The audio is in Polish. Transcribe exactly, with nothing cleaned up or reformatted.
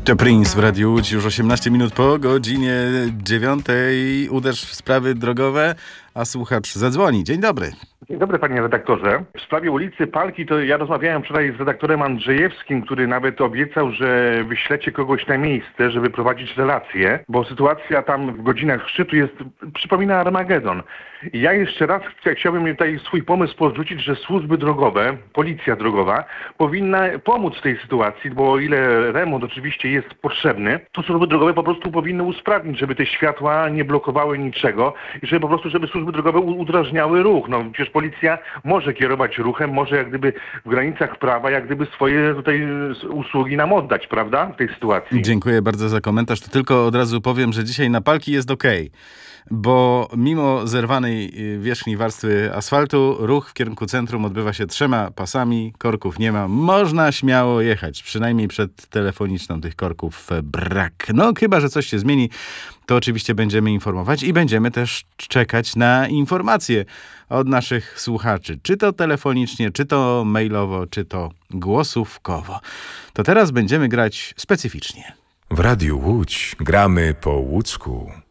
To Prince w Radiu Łódź, już osiemnaście minut po godzinie dziewiątej. Uderz w sprawy drogowe, a słuchacz zadzwoni. Dzień dobry. Dzień dobry, panie redaktorze. W sprawie ulicy Palki to ja rozmawiałem wczoraj z redaktorem Andrzejewskim, który nawet obiecał, że wyślecie kogoś na miejsce, żeby prowadzić relacje, bo sytuacja tam w godzinach szczytu jest, przypomina Armagedon. I ja jeszcze raz chciałbym tutaj swój pomysł porzucić, że służby drogowe, policja drogowa powinna pomóc w tej sytuacji, bo o ile remont oczywiście jest potrzebny, to służby drogowe po prostu powinny usprawnić, żeby te światła nie blokowały niczego i żeby po prostu, żeby służby drogowe udrażniały ruch. No przecież policja może kierować ruchem, może jak gdyby w granicach prawa, jak gdyby swoje tutaj usługi nam oddać, prawda? W tej sytuacji. Dziękuję bardzo za komentarz. To tylko od razu powiem, że dzisiaj na Palki jest okej. Bo mimo zerwanej wierzchniej warstwy asfaltu, ruch w kierunku centrum odbywa się trzema pasami, korków nie ma, można śmiało jechać, przynajmniej przed telefoniczną tych korków brak. No chyba, że coś się zmieni, to oczywiście będziemy informować i będziemy też czekać na informacje od naszych słuchaczy, czy to telefonicznie, czy to mailowo, czy to głosówkowo. To teraz będziemy grać specyficznie. W Radiu Łódź gramy po łódzku.